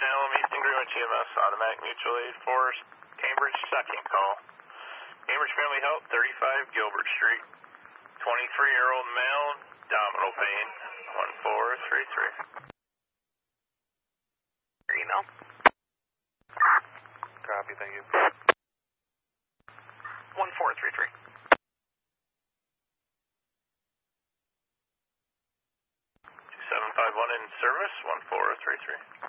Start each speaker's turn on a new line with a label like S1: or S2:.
S1: Salem, Eastern Greenwich EMS, automatic mutual aid force, Cambridge, second call. Cambridge Family Health, 35 Gilbert Street. 23-year-old male, abdominal pain, 1433.
S2: Your email?
S3: Copy, thank you.
S2: 1433.
S1: 2751 in service, 1433.